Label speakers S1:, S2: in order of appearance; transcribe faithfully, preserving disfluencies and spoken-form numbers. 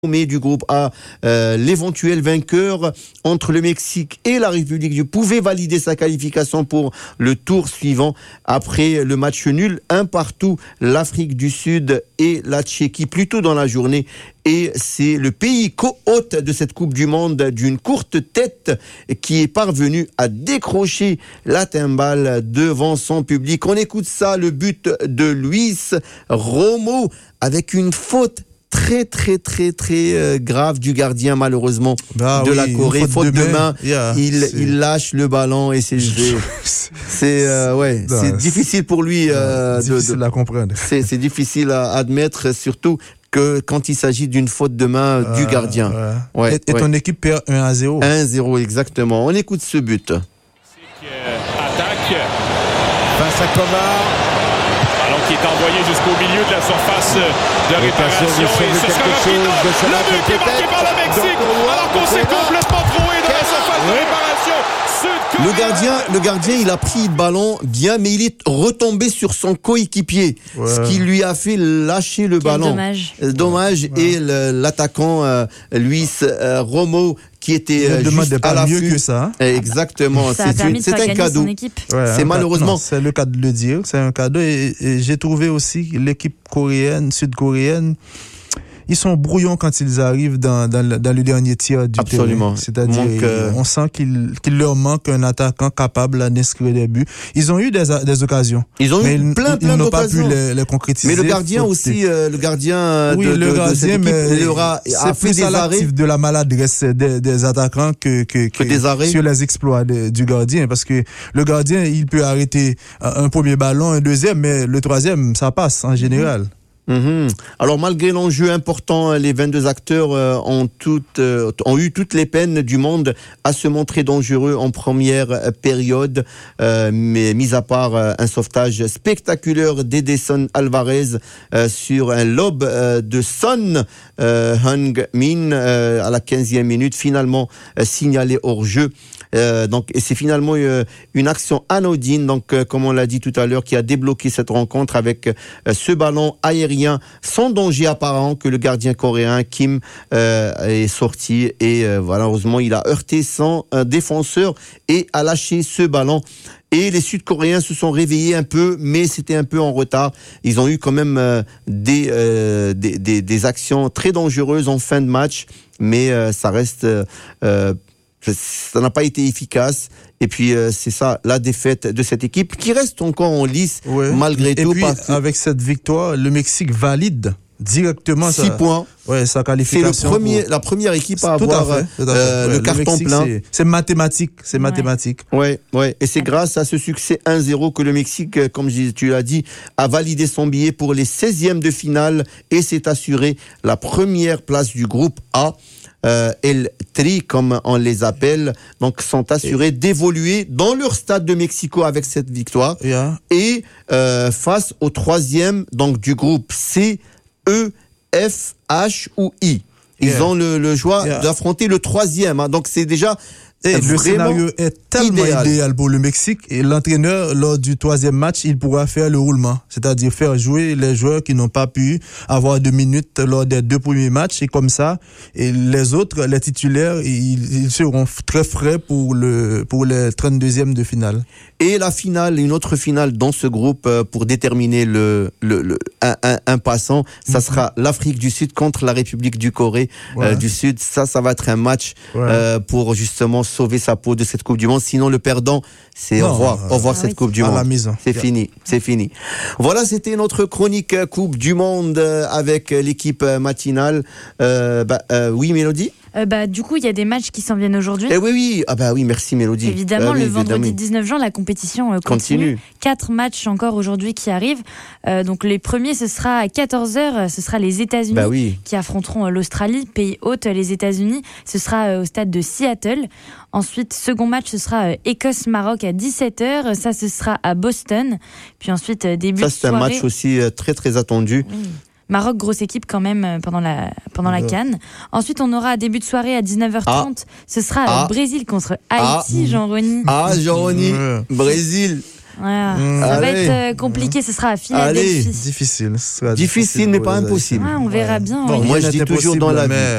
S1: Mais du groupe A, euh, l'éventuel vainqueur entre le Mexique et la République du pouvait valider sa qualification pour le tour suivant après le match nul, un partout, l'Afrique du Sud et la Tchéquie plus tôt dans la journée. Et c'est le pays co-hôte de cette Coupe du Monde d'une courte tête qui est parvenu à décrocher la timbale devant son public. On écoute ça, le but de Luis Romo avec une faute très très très très euh, grave du gardien malheureusement bah, de oui, la Corée, faute, faute de main, main yeah, il, il lâche le ballon et c'est c'est euh, ouais non, c'est difficile pour lui euh,
S2: difficile de, de, à comprendre
S1: c'est, c'est difficile à admettre, surtout que quand il s'agit d'une faute de main euh, du gardien
S2: ouais. Ouais, et, et ouais. Ton équipe perd un à zéro
S1: un à zéro exactement. On écoute ce but.
S3: Attaque face à Kovar, qui est envoyé jusqu'au milieu de la surface de réparation et ce sera rapide. Le but qui est marqué par le Mexique alors qu'on s'est complètement troué dans la surface de réparation.
S1: Le gardien, le gardien, il a pris le ballon bien, mais il est retombé sur son coéquipier, ouais. ce qui lui a fait lâcher le
S4: Quel
S1: ballon.
S4: Dommage.
S1: Dommage. Ouais. Et le, l'attaquant euh, Luis euh, Romo, qui était euh, juste à la
S2: mieux que ça.
S1: Hein. Exactement.
S4: Ça
S1: c'est une, c'est un cadeau.
S2: Ouais,
S1: c'est
S2: un
S1: malheureusement.
S2: Non, c'est le cas de le dire. C'est un cadeau. Et, et j'ai trouvé aussi l'équipe coréenne, sud-coréenne. Ils sont brouillons quand ils arrivent dans, dans, le, dans le dernier tir du
S1: Absolument.
S2: terrain. C'est-à-dire,
S1: manque, euh...
S2: on sent qu'il, qu'il leur manque un attaquant capable d'inscrire des buts. Ils ont eu des, des occasions.
S1: Ils ont
S2: mais
S1: eu plein,
S2: ils,
S1: plein
S2: ils n'ont
S1: d'occasions.
S2: pas pu les, les concrétiser.
S1: Mais le gardien aussi, euh, le gardien
S2: oui,
S1: de,
S2: le
S1: de,
S2: gardien,
S1: de cette équipe,
S2: mais
S1: aura,
S2: c'est
S1: a
S2: plus
S1: fait
S2: à
S1: des arrêts.
S2: l'actif de la maladresse des, des attaquants que, que, que,
S1: que des arrêts.
S2: Sur les exploits de, du gardien. Parce que le gardien, il peut arrêter un, un premier ballon, un deuxième, mais le troisième, ça passe en général.
S1: Mmh. Alors malgré l'enjeu important, les vingt-deux acteurs euh, ont, toutes, euh, ont eu toutes les peines du monde à se montrer dangereux en première période, euh, mais mis à part euh, un sauvetage spectaculaire d'Edson Alvarez euh, sur un lob euh, de Son euh, Heung-min euh, à la quinzième minute, finalement euh, signalé hors jeu. Euh, donc, et c'est finalement euh, une action anodine, donc euh, comme on l'a dit tout à l'heure, qui a débloqué cette rencontre avec euh, ce ballon aérien sans danger apparent que le gardien coréen Kim euh, est sorti et euh, voilà, heureusement il a heurté son euh, défenseur et a lâché ce ballon. Et les Sud-Coréens se sont réveillés un peu, mais c'était un peu en retard. Ils ont eu quand même euh, des, euh, des, des des actions très dangereuses en fin de match, mais euh, ça reste euh, ça n'a pas été efficace. Et puis, euh, c'est ça, la défaite de cette équipe qui reste encore en lice, ouais. malgré
S2: et
S1: tout.
S2: Et puis, parce... avec cette victoire, le Mexique valide directement
S1: six
S2: sa,
S1: points.
S2: Ouais, sa qualification.
S1: C'est le premier,
S2: pour...
S1: la première équipe à
S2: tout
S1: avoir
S2: à fait, tout à fait.
S1: Euh,
S2: ouais,
S1: le carton
S2: Mexique,
S1: plein.
S2: C'est, c'est mathématique, c'est ouais. mathématique.
S1: Ouais, ouais. Et c'est grâce à ce succès un zéro que le Mexique, comme tu l'as dit, a validé son billet pour les seizièmes de finale et s'est assuré la première place du groupe A. Euh, El Tri, comme on les appelle, donc sont assurés et... d'évoluer dans leur stade de Mexico avec cette victoire
S2: yeah.
S1: et euh, face au troisième donc du groupe C, E, F, H ou I. Ils yeah. ont le, le choix yeah. d'affronter le troisième. Hein, donc c'est déjà
S2: Et le scénario est tellement idéal. idéal pour le Mexique et l'entraîneur, lors du troisième match, il pourra faire le roulement, c'est-à-dire faire jouer les joueurs qui n'ont pas pu avoir deux minutes lors des deux premiers matchs et comme ça, et les autres, les titulaires, ils, ils seront très frais pour le pour les trente-deuxièmes de finale.
S1: Et la finale, une autre finale dans ce groupe pour déterminer le le, le un, un, un passant, ça mm-hmm. sera l'Afrique du Sud contre la République du Corée ouais. euh, du Sud. Ça, ça va être un match ouais. euh, pour justement sauver sa peau de cette Coupe du Monde. Sinon, le perdant, c'est non, au revoir, euh, au revoir ah cette oui. Coupe du Monde.
S2: À la maison.
S1: C'est yeah. fini, c'est fini. Voilà, c'était notre chronique Coupe du Monde avec l'équipe matinale. Euh, bah, euh, oui, Mélodie.
S4: Euh, bah, du coup, il y a des matchs qui s'en viennent aujourd'hui.
S1: Eh oui, oui. Ah bah oui, merci Mélodie.
S4: Évidemment,
S1: ah, oui,
S4: le vendredi
S1: évidemment.
S4: dix-neuf juin, la compétition euh, continue. continue. Quatre matchs encore aujourd'hui qui arrivent. Euh, donc les premiers, ce sera à quatorze heures. Ce sera les États-Unis
S1: bah oui.
S4: qui affronteront euh, l'Australie, pays hôte, les États-Unis. Ce sera euh, au stade de Seattle. Ensuite, second match, ce sera euh, Écosse-Maroc à dix-sept heures. Ça, ce sera à Boston. Puis ensuite, euh, début
S1: Ça,
S4: de
S1: c'est
S4: soirée.
S1: un match aussi euh, très très attendu.
S4: Oui. Maroc, grosse équipe quand même pendant la, pendant la CAN. Ensuite, on aura début de soirée à dix-neuf heures trente. Ah. Ce sera ah. Brésil contre Haïti, ah. Jean-Rony.
S1: Ah, Jean-Rony, mmh. Brésil.
S4: Ouais, mmh. Ça Allez. va être compliqué, ce sera à Philadelphie.
S2: Difficile.
S1: Difficile, mais pas impossible.
S4: Ouais, on verra bien.
S1: Bon,
S4: oui.
S1: Moi, je dis toujours dans la vie.